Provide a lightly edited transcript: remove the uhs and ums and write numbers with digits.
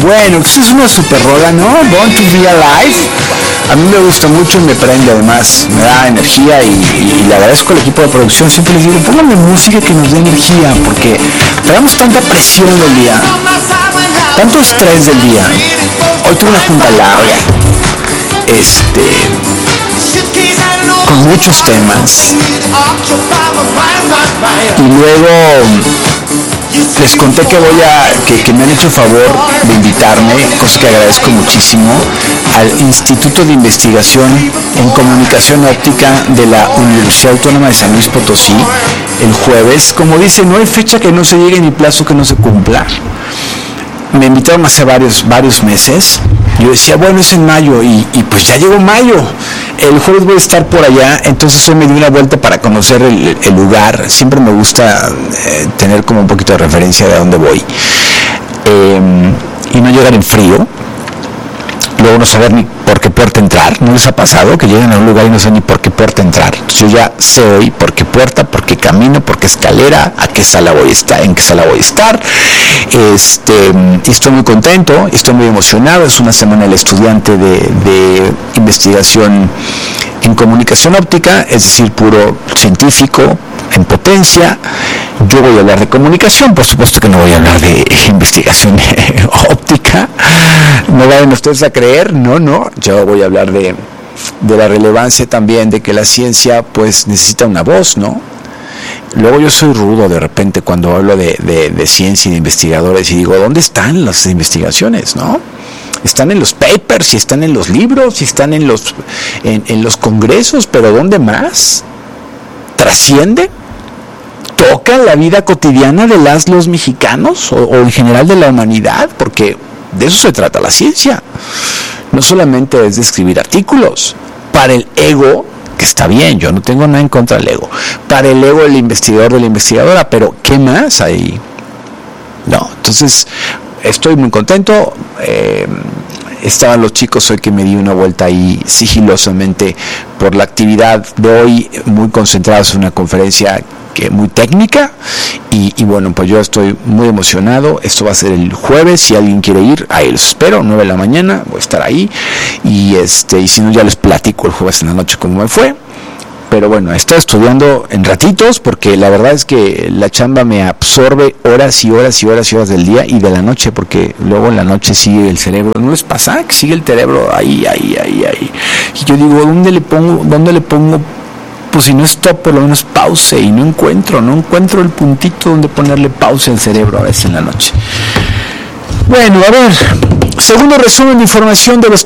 Bueno, pues es una super rola, ¿no? Born to Be Alive. A mí me gusta mucho, me prende, además me da energía y le agradezco al equipo de producción. Siempre les digo, pónganme música que nos dé energía, porque traemos tanta presión del día, tanto estrés del día. Hoy tuve una junta larga, con muchos temas, y luego les conté que que me han hecho favor de invitarme, cosa que agradezco muchísimo, al Instituto de Investigación en Comunicación Óptica de la Universidad Autónoma de San Luis Potosí el jueves. Como dice, no hay fecha que no se llegue ni plazo que no se cumpla. Me invitaron hace varios meses. Yo decía, bueno, es en mayo, y pues ya llegó mayo. El jueves voy a estar por allá, entonces hoy me di una vuelta para conocer el lugar. Siempre me gusta tener como un poquito de referencia de a dónde voy. Y no llegar en frío. Luego no saber ni por qué puerta entrar. ¿No les ha pasado que llegan a un lugar y no saben ni por qué puerta entrar? Entonces yo ya sé hoy por qué puerta, por qué camino, por qué escalera, a qué sala voy a estar, en qué sala voy a estar. Y estoy muy contento, estoy muy emocionado. Es una semana del estudiante de investigación en comunicación óptica, es decir, puro científico en potencia. Yo voy a hablar de comunicación, por supuesto que no voy a hablar de investigación óptica. No vayan ustedes a creer, no. Yo voy a hablar de la relevancia también de que la ciencia pues necesita una voz, ¿no? Luego yo soy rudo de repente cuando hablo de ciencia y de investigadores y digo, ¿dónde están las investigaciones, no? Están en los papers, y están en los libros, y están en los congresos, pero ¿dónde más? ¿Trasciende? ¿Toca la vida cotidiana de los mexicanos o en general de la humanidad? Porque de eso se trata la ciencia. No solamente es de escribir artículos. Para el ego, que está bien, yo no tengo nada en contra del ego. Para el ego del investigador, de la investigadora, pero ¿qué más hay? No, entonces estoy muy contento. Estaban los chicos hoy que me di una vuelta ahí sigilosamente por la actividad de hoy, muy concentrados en una conferencia muy técnica, y bueno, pues yo estoy muy emocionado. Esto va a ser el jueves. Si alguien quiere ir, ahí los espero, 9 de la mañana, voy a estar ahí, y si no, ya les platico el jueves en la noche cómo me fue. Pero bueno, estoy estudiando en ratitos, porque la verdad es que la chamba me absorbe horas y horas y horas y horas del día y de la noche, porque luego en la noche sigue el cerebro. ¿No les pasa que sigue el cerebro ahí? Y yo digo, ¿dónde le pongo? Pues si no stop, por lo menos pause, y no encuentro el puntito donde ponerle pausa al cerebro a veces en la noche. Bueno, a ver, segundo resumen de información de los